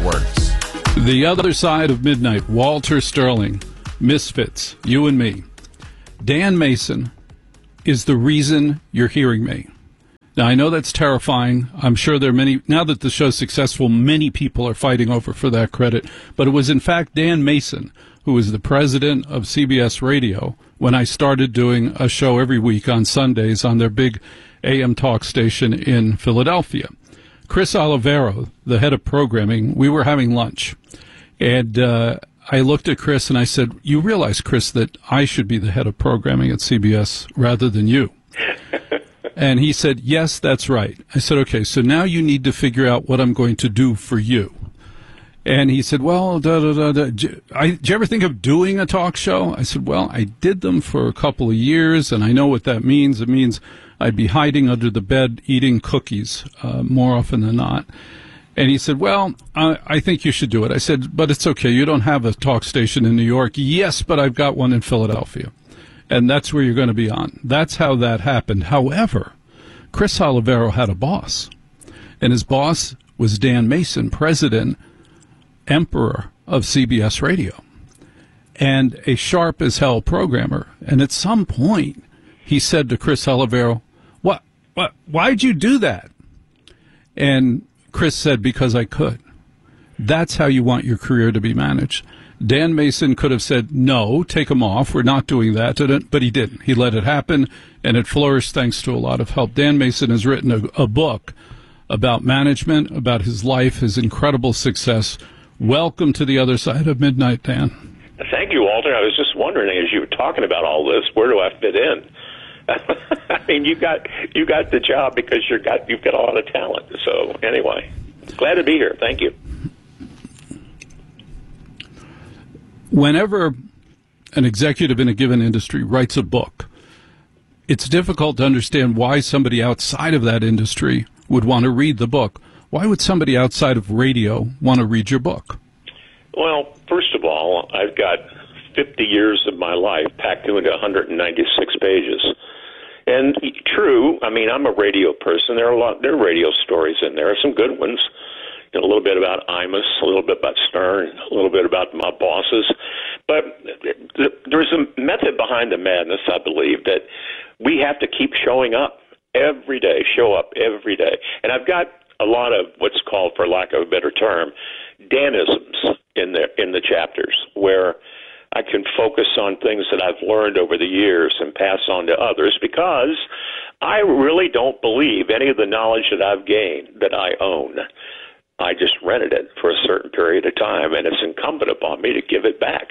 works. The Other Side of Midnight, Walter Sterling, Misfits, you and me. Dan Mason is the reason you're hearing me. Now, I know that's terrifying. I'm sure there are many, now that the show's successful, many people are fighting over for that credit. But it was, in fact, Dan Mason, who was the president of CBS Radio, when I started doing a show every week on Sundays on their big AM talk station in Philadelphia. Chris Olivero, the head of programming, we were having lunch. And I looked at Chris and I said, you realize, Chris, that I should be the head of programming at CBS rather than you. And he said, yes, that's right. I said, okay, so now you need to figure out what I'm going to do for you. And he said, well, did you ever think of doing a talk show? I said, well, I did them for a couple of years, and I know what that means. It means I'd be hiding under the bed eating cookies more often than not. And he said, well, I think you should do it. I said, but it's okay. You don't have a talk station in New York. Yes, but I've got one in Philadelphia. And that's where you're going to be on. That's how that happened. However, Chris Olivero had a boss. And his boss was Dan Mason, president, emperor of CBS Radio, and a sharp-as-hell programmer. And at some point, he said to Chris Olivero, why'd you do that? And Chris said, because I could. That's how you want your career to be managed. Dan Mason could have said, no, take him off. We're not doing that. But he didn't. He let it happen, and it flourished thanks to a lot of help. Dan Mason has written a book about management, about his life, his incredible success. Welcome to the Other Side of Midnight, Dan. Thank you, Walter. I was just wondering, as you were talking about all this, where do I fit in? I mean, you got the job because you've got a lot of talent. So anyway, glad to be here. Thank you. Whenever an executive in a given industry writes a book, it's difficult to understand why somebody outside of that industry would want to read the book. Why would somebody outside of radio want to read your book? Well, first of all, I've got 50 years of my life packed into 196 pages. And true, I mean, I'm a radio person. There are radio stories in there, some good ones. A little bit about Imus, a little bit about Stern, a little bit about my bosses. But there's a method behind the madness, I believe, that we have to keep showing up every day, show up every day. And I've got a lot of what's called, for lack of a better term, Danisms in the chapters, where I can focus on things that I've learned over the years and pass on to others, because I really don't believe any of the knowledge that I've gained that I own. I just rented it for a certain period of time, and it's incumbent upon me to give it back.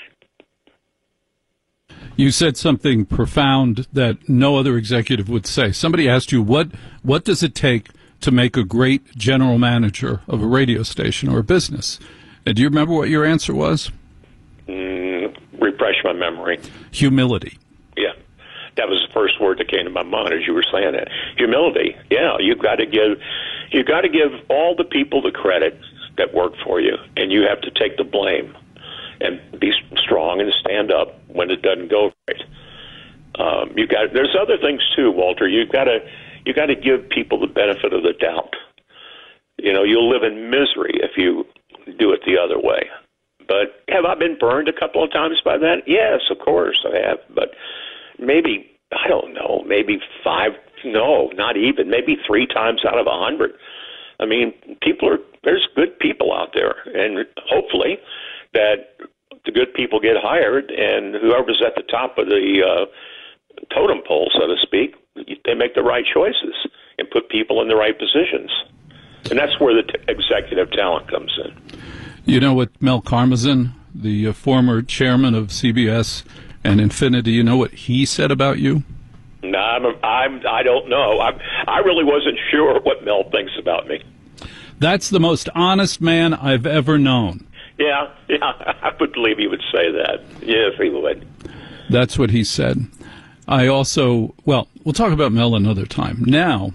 You said something profound that no other executive would say. Somebody asked you, what does it take to make a great general manager of a radio station or a business? And do you remember what your answer was? Refresh my memory. Humility. Yeah. That was the first word that came to my mind as you were saying that. Humility. Yeah, you've got to give all the people the credit that work for you, and you have to take the blame and be strong and stand up when it doesn't go right. There's other things too, Walter. You got to give people the benefit of the doubt. You know, you'll live in misery if you do it the other way. But have I been burned a couple of times by that? Yes, of course I have. But maybe, I don't know, maybe 5, no, not even, maybe 3 times out of 100. I mean, there's good people out there, and hopefully that the good people get hired, and whoever's at the top of the totem pole, so to speak, they make the right choices and put people in the right positions. And that's where the executive talent comes in. You know what Mel Karmazin, the former chairman of CBS and Infinity, you know what he said about you? No, I don't know. I really wasn't sure what Mel thinks about me. That's the most honest man I've ever known. Yeah, I would believe he would say that. Yes, he would. That's what he said. We'll talk about Mel another time. Now,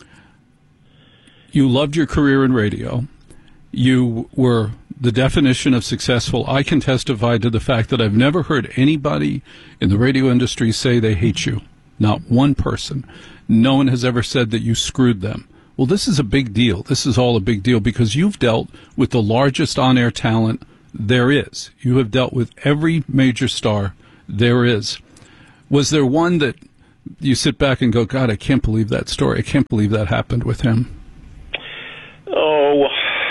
you loved your career in radio. You were the definition of successful. I can testify to the fact that I've never heard anybody in the radio industry say they hate you. Not one person. No one has ever said that you screwed them Well, this is a big deal. This is all a big deal because you've dealt with the largest on-air talent there is. You have dealt with every major star there is. Was there one that you sit back and go, God, I can't believe that story. I can't believe that happened with him? Oh,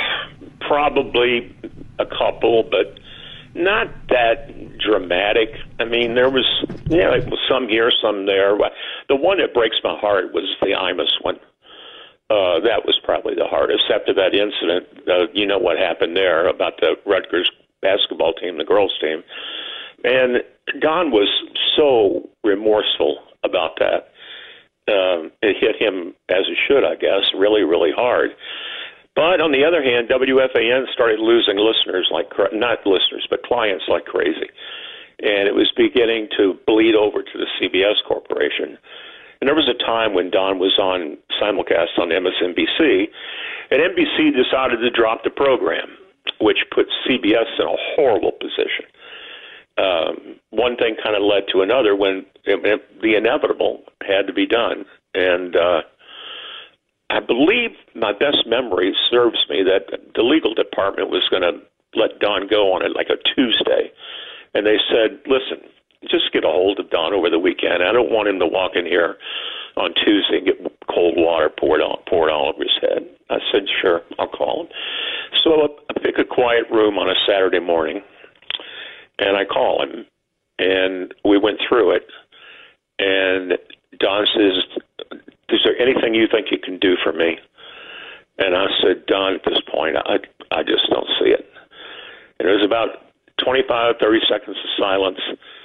probably a couple, but not that dramatic. I mean, there was, it was some here, some there. The one that breaks my heart was the Imus one. That was probably the hardest. After that incident, you know what happened there about the Rutgers basketball team, the girls' team. And Don was so remorseful about that. It hit him, as it should, I guess, really, really hard. But on the other hand, WFAN started losing listeners not listeners, but clients like crazy. And it was beginning to bleed over to the CBS Corporation. And there was a time when Don was on simulcast on MSNBC, and NBC decided to drop the program, which put CBS in a horrible position. One thing kind of led to another when the inevitable had to be done. And I believe my best memory serves me that the legal department was going to let Don go on it like a Tuesday. And they said, listen, just get a hold of Don over the weekend. I don't want him to walk in here on Tuesday and get cold water poured all over his head. I said, sure, I'll call him. So I pick a quiet room on a Saturday morning, and I call him, and we went through it. And Don says, is there anything you think you can do for me? And I said, Don, at this point, I just don't see it. And it was about 25, 30 seconds of silence.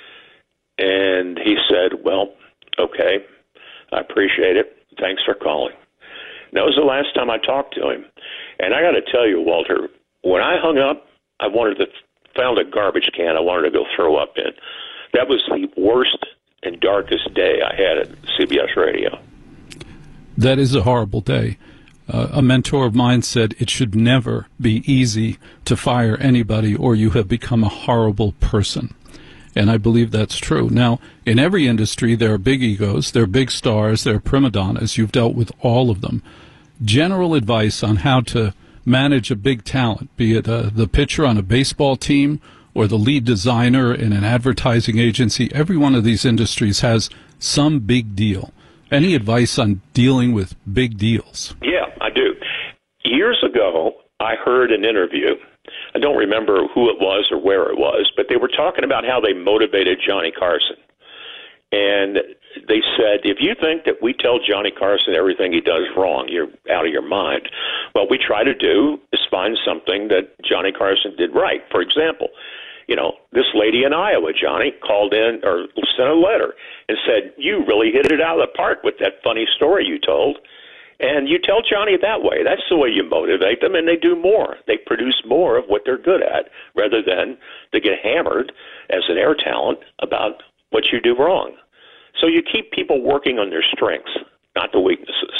And he said, well, okay, I appreciate it. Thanks for calling. And that was the last time I talked to him. And I got to tell you, Walter, when I hung up, I found a garbage can I wanted to go throw up in. That was the worst and darkest day I had at CBS Radio. That is a horrible day. A mentor of mine said it should never be easy to fire anybody or you have become a horrible person. And I believe that's true. Now, in every industry, there are big egos, there are big stars, there are prima donnas. You've dealt with all of them. General advice on how to manage a big talent, be it the pitcher on a baseball team or the lead designer in an advertising agency. Every one of these industries has some big deal. Any advice on dealing with big deals? Yeah, I do. Years ago, I heard an interview. I don't remember who it was or where it was, but they were talking about how they motivated Johnny Carson. And they said, if you think that we tell Johnny Carson everything he does wrong, you're out of your mind. What we try to do is find something that Johnny Carson did right. For example, this lady in Iowa, Johnny, called in or sent a letter and said, you really hit it out of the park with that funny story you told. And you tell Johnny that way. That's the way you motivate them, and they do more. They produce more of what they're good at rather than to get hammered as an air talent about what you do wrong. So you keep people working on their strengths, not the weaknesses.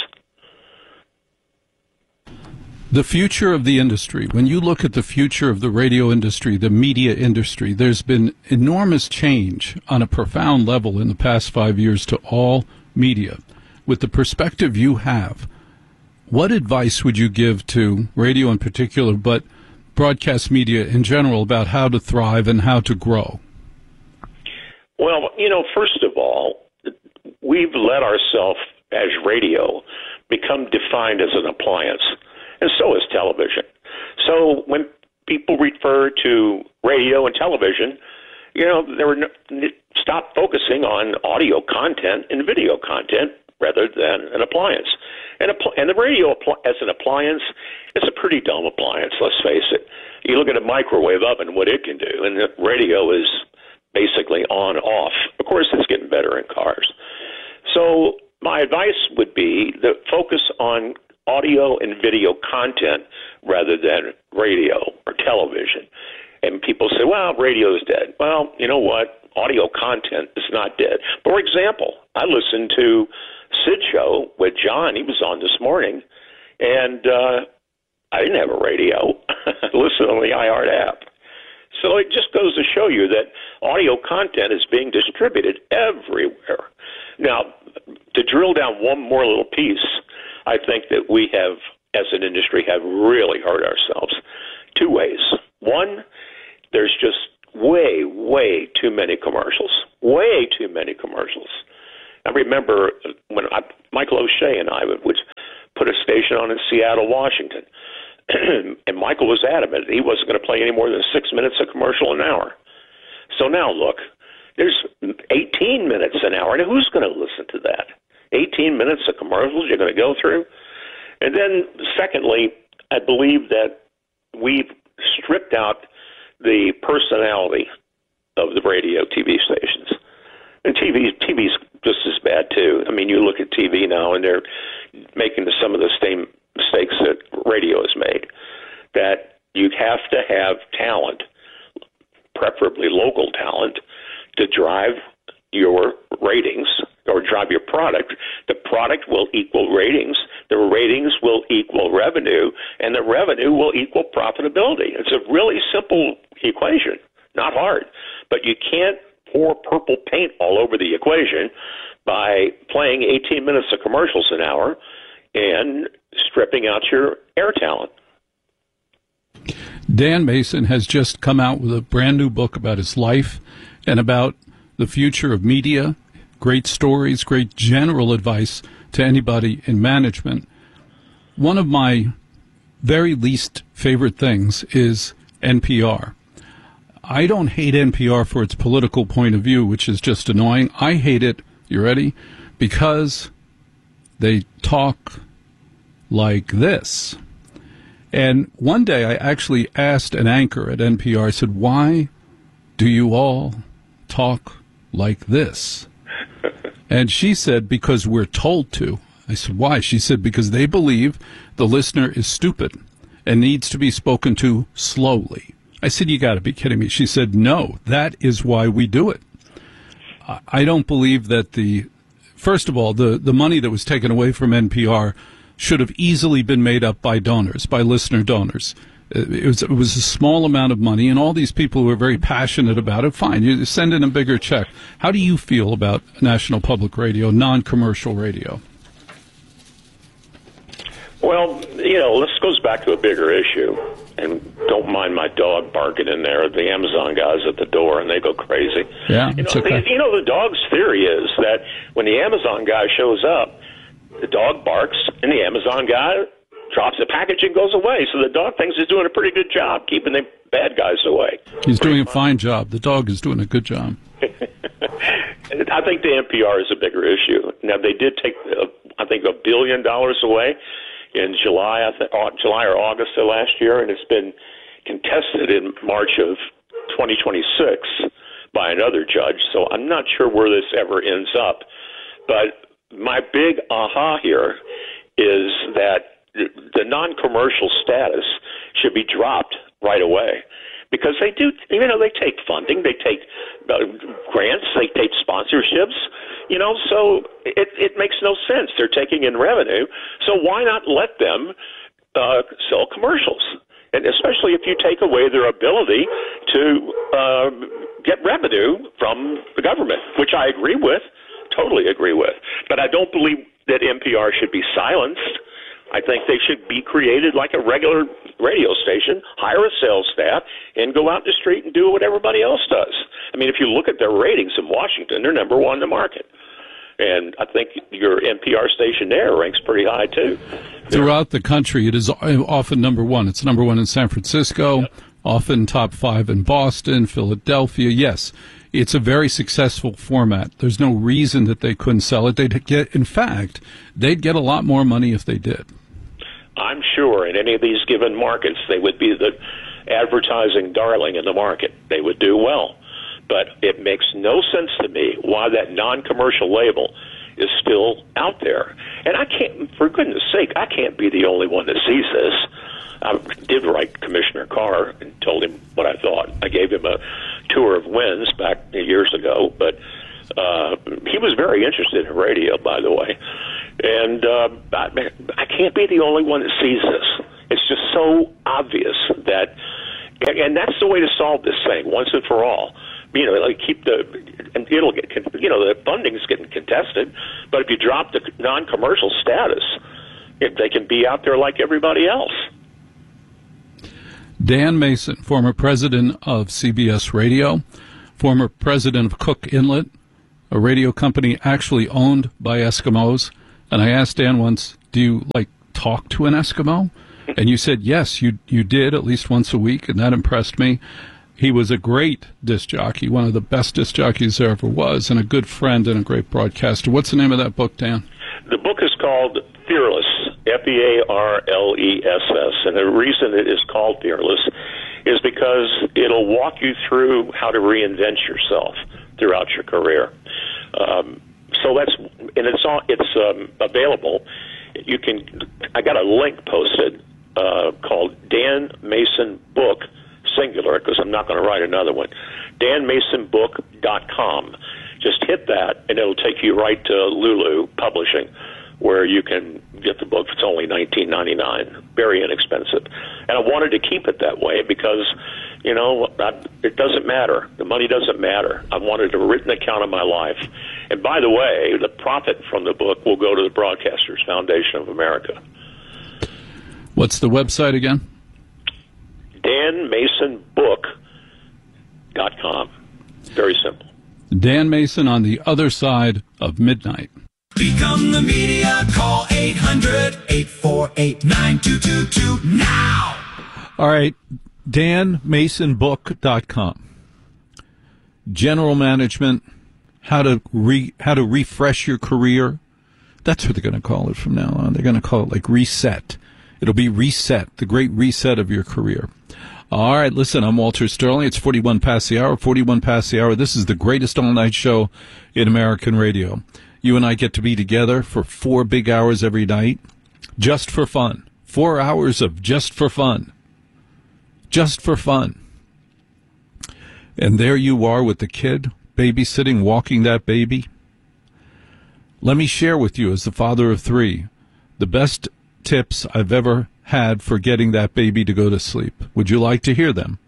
The future of the industry, when you look at the future of the radio industry, the media industry, there's been enormous change on a profound level in the past 5 years to all media. With the perspective you have, what advice would you give to radio in particular, but broadcast media in general, about how to thrive and how to grow? Well, first of all, we've let ourselves, as radio, become defined as an appliance, and so is television. So when people refer to radio and television, stop focusing on audio content and video content rather than an appliance. And the radio as an appliance is a pretty dumb appliance, let's face it. You look at a microwave oven, what it can do, and the radio is basically on, off. Of course, it's getting better in cars. So my advice would be to focus on audio and video content rather than radio or television. And people say, well, radio is dead. Well, you know what? Audio content is not dead. For example, I listened to Sid show with John. He was on this morning, and I didn't have a radio. I listened on the iHeart app. So it just goes to show you that audio content is being distributed everywhere. Now, to drill down one more little piece, I think that we have, as an industry, have really hurt ourselves two ways. One, there's just way too many commercials. Way too many commercials. I remember when Michael O'Shea and I would put a station on in Seattle, Washington, and Michael was adamant he wasn't going to play any more than 6 minutes of commercial an hour. So now look, there's 18 minutes an hour, and who's going to listen to that? 18 minutes of commercials you're going to go through? And then secondly, I believe that we've stripped out the personality of the radio TV stations. And TV's just as bad, too. I mean, you look at TV now, and they're making some of the same mistakes that radio has made, that you have to have talent, preferably local talent, to drive your ratings or drive your product. The product will equal ratings. The ratings will equal revenue, and the revenue will equal profitability. It's a really simple equation, not hard. But you can't pour purple paint all over the equation by playing 18 minutes of commercials an hour and stripping out your air talent. Dan Mason has just come out with a brand new book about his life and about the future of media. Great stories, great general advice to anybody in management. One of my very least favorite things is NPR. I don't hate NPR for its political point of view, which is just annoying. I hate it, you ready? Because they talk like this. And one day I actually asked an anchor at NPR, I said, why do you all talk like this? And she said, because we're told to. I said, why? She said, because they believe the listener is stupid and needs to be spoken to slowly. I said, you got to be kidding me. She said, no, that is why we do it. I don't believe that first of all, the money that was taken away from NPR should have easily been made up by donors, by listener donors. It was a small amount of money, and all these people who are very passionate about it, fine, you send in a bigger check. How do you feel about National Public Radio, non-commercial radio? Well, this goes back to a bigger issue, and don't mind my dog barking in there. The Amazon guy's at the door, and they go crazy. Yeah, it's okay. The dog's theory is that when the Amazon guy shows up, the dog barks, and the Amazon guy drops the package and goes away. So the dog thinks he's doing a pretty good job keeping the bad guys away. He's doing a fine job. The dog is doing a good job. I think the NPR is a bigger issue. Now, they did take, I think, $1 billion away in July or August of last year, and it's been contested in March of 2026 by another judge. So I'm not sure where this ever ends up. But my big aha here is that the non-commercial status should be dropped right away, because they do, they take funding, they take grants, they take sponsorships, so it makes no sense. They're taking in revenue, so why not let them sell commercials? And especially if you take away their ability to get revenue from the government, which I agree with, totally agree with. But I don't believe that NPR should be silenced. I think they should be created like a regular radio station, hire a sales staff, and go out in the street and do what everybody else does. I mean, if you look at their ratings in Washington, they're number one in the market. And I think your NPR station there ranks pretty high, too. Throughout the country, it is often number one. It's number one in San Francisco, yep. Often top 5 in Boston, Philadelphia. Yes, it's a very successful format. There's no reason that they couldn't sell it. In fact, they'd get a lot more money if they did. I'm sure in any of these given markets, they would be the advertising darling in the market. They would do well. But it makes no sense to me why that non-commercial label is still out there. And I can't, for goodness sake, I can't be the only one that sees this. I did write Commissioner Carr and told him what I thought. I gave him a tour of Wins back years ago, but he was very interested in radio, by the way. And I can't be the only one that sees this. It's just so obvious that, and that's the way to solve this thing once and for all. Keep and it'll get, the funding's getting contested, but if you drop the non-commercial status, if they can be out there like everybody else. Dan Mason, former president of CBS Radio, former president of Cook Inlet, a radio company actually owned by Eskimos. And I asked Dan once, do you, talk to an Eskimo? And you said, yes, you did at least once a week, and that impressed me. He was a great disc jockey, one of the best disc jockeys there ever was, and a good friend and a great broadcaster. What's the name of that book, Dan? The book is called Fearless, Fearless. And the reason it is called Fearless is because it'll walk you through how to reinvent yourself throughout your career. So that's, and it's available. You can, I got a link posted called Dan Mason Book, singular, because I'm not going to write another one, danmasonbook.com. Just hit that, and it'll take you right to Lulu Publishing, where you can get the book. It's only $19.99, very inexpensive. And I wanted to keep it that way because, it doesn't matter. The money doesn't matter. I wanted a written account of my life. And by the way, the profit from the book will go to the Broadcasters Foundation of America. What's the website again? danmasonbook.com. Very simple. Dan Mason on the other side of midnight. Become the media. Call 800-848-9222 now. All right, danmasonbook.com. General management, how to refresh your career. That's what they're going to call it from now on. They're going to call it reset. It'll be reset, the great reset of your career. All right, listen, I'm Walter Sterling. It's 41 past the hour. This is the greatest all-night show in American radio. You and I get to be together for 4 big hours every night, just for fun. 4 hours of just for fun. Just for fun. And there you are with the kid, babysitting, walking that baby. Let me share with you, as the father of 3, the best tips I've ever had for getting that baby to go to sleep. Would you like to hear them?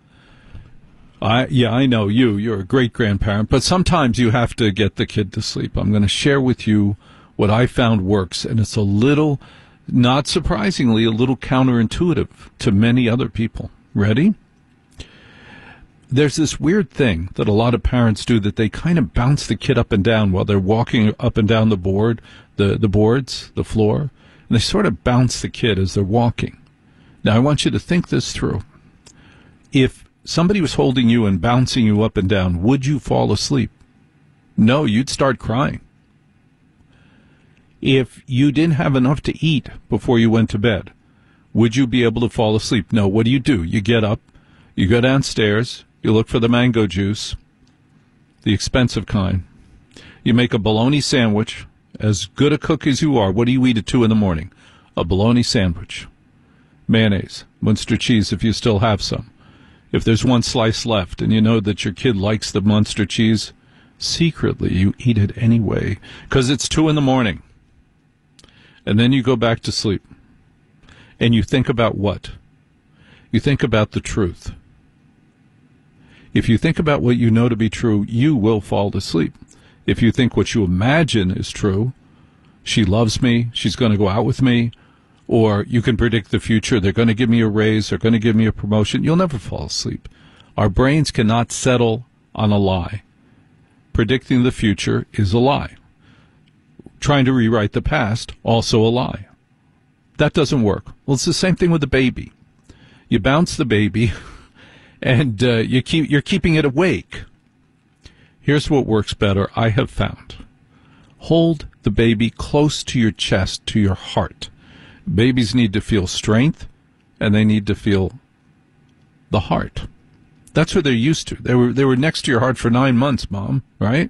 I know you're a great grandparent, but sometimes you have to get the kid to sleep. I'm going to share with you what I found works, and it's a little, not surprisingly, a little counterintuitive to many other people. Ready? There's this weird thing that a lot of parents do, that they kind of bounce the kid up and down while they're walking up and down the boards, the floor, and they sort of bounce the kid as they're walking. Now, I want you to think this through. If somebody was holding you and bouncing you up and down, would you fall asleep? No, you'd start crying. If you didn't have enough to eat before you went to bed, would you be able to fall asleep? No, what do? You get up, you go downstairs, you look for the mango juice, the expensive kind. You make a bologna sandwich. As good a cook as you are, what do you eat at 2 in the morning? A bologna sandwich. Mayonnaise, Munster cheese if you still have some. If there's one slice left and you know that your kid likes the Munster cheese, secretly you eat it anyway because it's 2 in the morning. And then you go back to sleep. And you think about what? You think about the truth. If you think about what you know to be true, you will fall asleep. If you think what you imagine is true, she loves me, she's going to go out with me, or you can predict the future, they're going to give me a raise, they're going to give me a promotion, you'll never fall asleep. Our brains cannot settle on a lie. Predicting the future is a lie. Trying to rewrite the past, also a lie. That doesn't work. Well, it's the same thing with the baby. You bounce the baby, and you're keeping it awake. Here's what works better, I have found. Hold the baby close to your chest, to your heart. Babies need to feel strength, and they need to feel the heart. That's what they're used to. They were next to your heart for 9 months, Mom, right?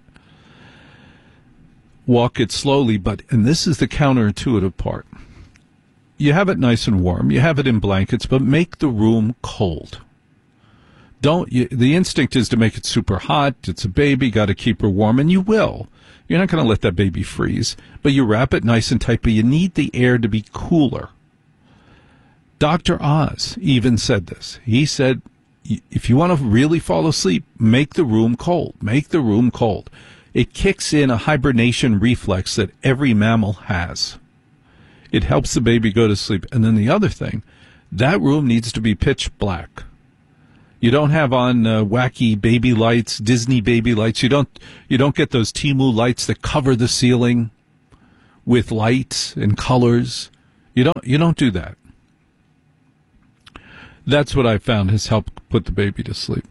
Walk it slowly, and this is the counterintuitive part. You have it nice and warm, you have it in blankets, but make the room cold. The instinct is to make it super hot. It's a baby, got to keep her warm, and you will. You're not going to let that baby freeze, but you wrap it nice and tight, but you need the air to be cooler. Dr. Oz even said this. He said, if you want to really fall asleep, make the room cold. Make the room cold. It kicks in a hibernation reflex that every mammal has. It helps the baby go to sleep. And then the other thing, that room needs to be pitch black. You don't have on wacky baby lights, Disney baby lights. You don't get those Temu lights that cover the ceiling with lights and colors. You don't do that. That's what I found has helped put the baby to sleep.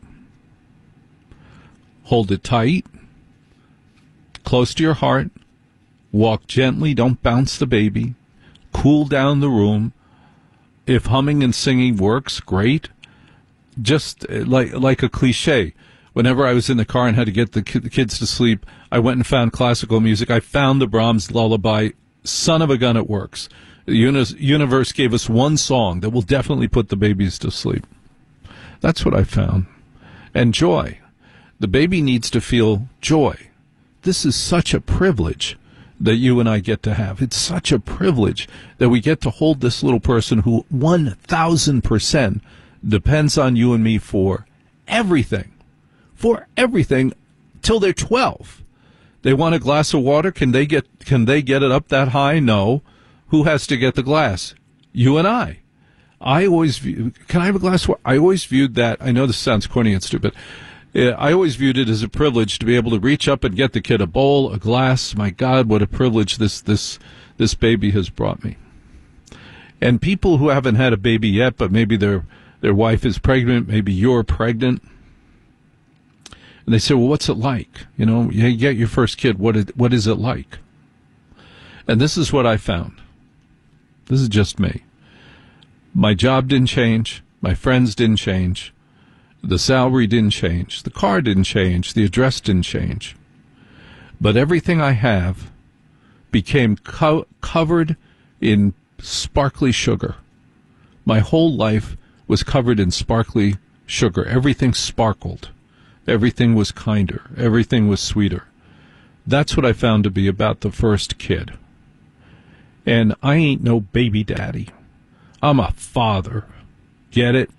Hold it tight, close to your heart. Walk gently. Don't bounce the baby. Cool down the room. If humming and singing works, great. Just like a cliche. Whenever I was in the car and had to get the kids to sleep, I went and found classical music. I found the Brahms lullaby. Son of a gun, it works. The universe gave us one song that will definitely put the babies to sleep. That's what I found. And joy. The baby needs to feel joy. This is such a privilege that you and I get to have. It's such a privilege that we get to hold this little person who 1,000% depends on you and me for everything till they're 12. They want a glass of water. Can they get it up that high? No. Who has to get the glass? You and I. Can I have a glass of water? I always viewed that. I know this sounds corny and stupid. I always viewed it as a privilege to be able to reach up and get the kid a bowl, a glass. My God, what a privilege this baby has brought me. And people who haven't had a baby yet, but maybe their wife is pregnant, maybe you're pregnant, and they say, well, what's it like? You get your first kid. What is it like? And this is what I found. This is just me. My job didn't change. My friends didn't change. The salary didn't change. The car didn't change. The address didn't change. But everything I have became covered in sparkly sugar. My whole life was covered in sparkly sugar. Everything sparkled. Everything was kinder. Everything was sweeter. That's what I found to be about the first kid. And I ain't no baby daddy. I'm a father. Get it?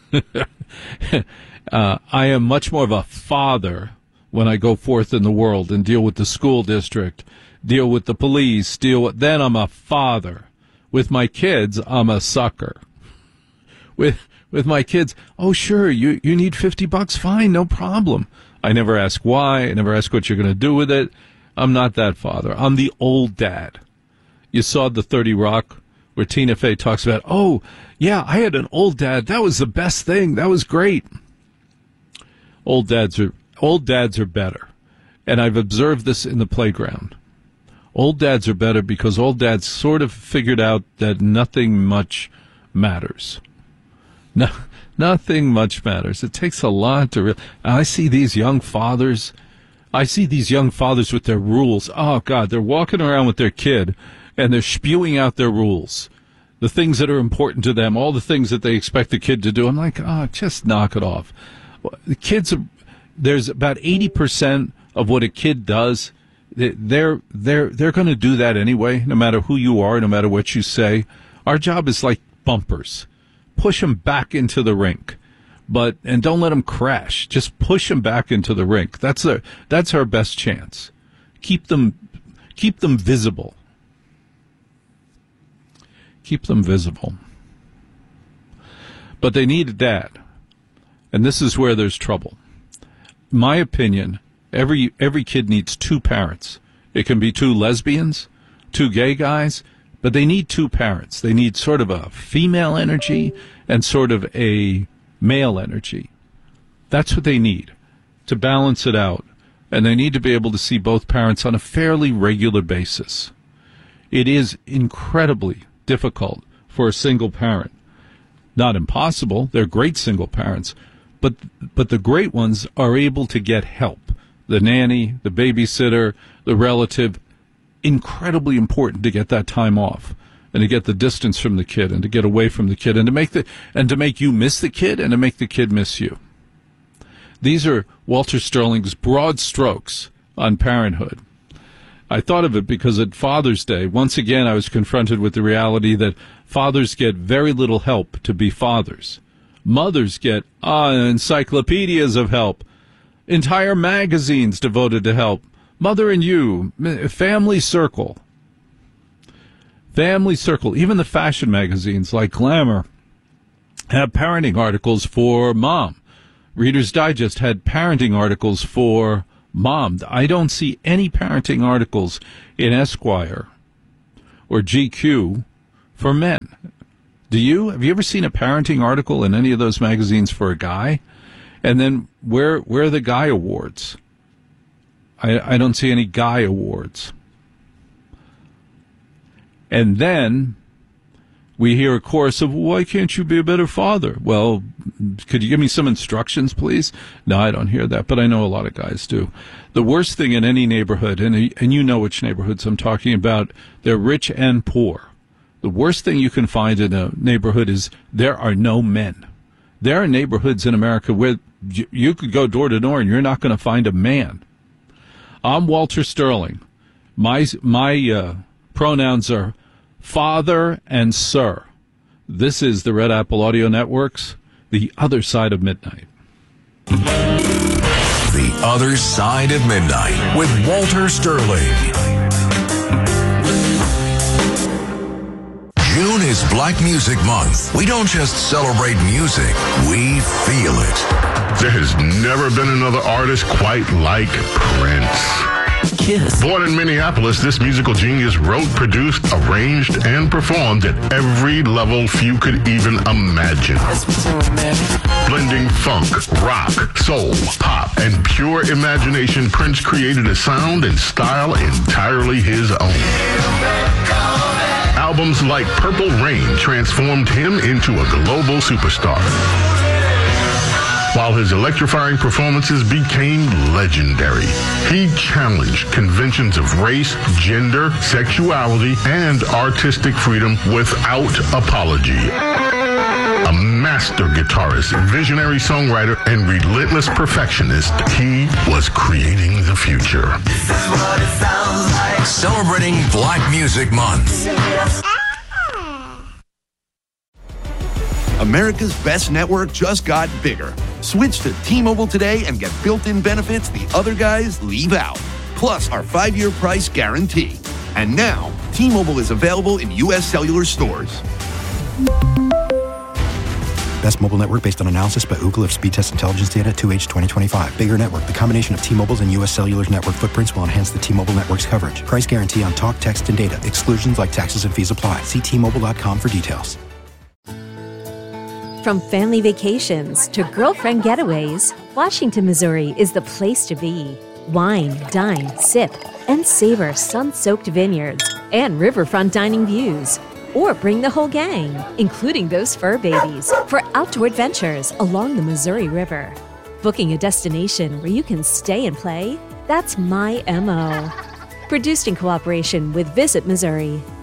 I am much more of a father when I go forth in the world and deal with the school district, deal with the police, then I'm a father. With my kids, I'm a sucker. With my kids, oh, sure, you need $50, fine, no problem. I never ask why. I never ask what you're going to do with it. I'm not that father. I'm the old dad. You saw the 30 Rock where Tina Fey talks about, oh, yeah, I had an old dad. That was the best thing. That was great. Old dads are better. And I've observed this in the playground. Old dads are better because old dads sort of figured out that nothing much matters. No, nothing much matters. It takes a lot to I see these young fathers. With their rules. Oh, God, they're walking around with their kid, and they're spewing out their rules, the things that are important to them, all the things that they expect the kid to do. I'm like, just knock it off. The kids, there's about 80% of what a kid does. They're going to do that anyway, no matter who you are, no matter what you say. Our job is like bumpers. Push them back into the rink, and don't let them crash. Just push them back into the rink. That's our best chance. Keep them visible. Keep them visible. But they need a dad, and this is where there's trouble. My opinion, every kid needs two parents. It can be two lesbians, two gay guys, but they need two parents. They need sort of a female energy and sort of a male energy. That's what they need to balance it out. And they need to be able to see both parents on a fairly regular basis. It is incredibly difficult for a single parent. Not impossible. They're great single parents. But the great ones are able to get help. The nanny, the babysitter, the relative. Incredibly important to get that time off and to get the distance from the kid and to get away from the kid and to make you miss the kid and to make the kid miss you. These are Walter Sterling's broad strokes on parenthood. I thought of it because at Father's Day, once again, I was confronted with the reality that fathers get very little help to be fathers. Mothers get encyclopedias of help, entire magazines devoted to help. Mother and You, Family Circle. Family Circle, even the fashion magazines like Glamour have parenting articles for mom. Reader's Digest had parenting articles for mom. I don't see any parenting articles in Esquire or GQ for men. Do you? Have you ever seen a parenting article in any of those magazines for a guy? And then where are the guy awards? I don't see any guy awards. And then we hear a chorus of, why can't you be a better father? Well, could you give me some instructions, please? No, I don't hear that, but I know a lot of guys do. The worst thing in any neighborhood, and you know which neighborhoods I'm talking about, they're rich and poor. The worst thing you can find in a neighborhood is there are no men. There are neighborhoods in America where you could go door to door and you're not going to find a man. I'm Walter Sterling. My pronouns are father and sir. This is the Red Apple Audio Network's The Other Side of Midnight. The Other Side of Midnight with Walter Sterling. June is Black Music Month. We don't just celebrate music, we feel it. There has never been another artist quite like Prince. Kiss. Born in Minneapolis, this musical genius wrote, produced, arranged, and performed at every level few could even imagine. Blending funk, rock, soul, pop, and pure imagination, Prince created a sound and style entirely his own. Albums like Purple Rain transformed him into a global superstar, while his electrifying performances became legendary. He challenged conventions of race, gender, sexuality, and artistic freedom without apology. A master guitarist, visionary songwriter, and relentless perfectionist, he was creating the future. This is what it sounds like. Celebrating Black Music Month. America's best network just got bigger. Switch to T-Mobile today and get built-in benefits the other guys leave out. Plus our 5-year price guarantee. And now, T-Mobile is available in U.S. cellular stores. Best mobile network based on analysis by Ookla of speed test intelligence data 2H 2025. Bigger network. The combination of T-Mobile's and U.S. Cellular's network footprints will enhance the T-Mobile network's coverage. Price guarantee on talk, text, and data. Exclusions like taxes and fees apply. See T-Mobile.com for details. From family vacations to girlfriend getaways, Washington, Missouri is the place to be. Wine, dine, sip, and savor sun-soaked vineyards and riverfront dining views. Or bring the whole gang, including those fur babies, for outdoor adventures along the Missouri River. Booking a destination where you can stay and play? That's my MO. Produced in cooperation with Visit Missouri.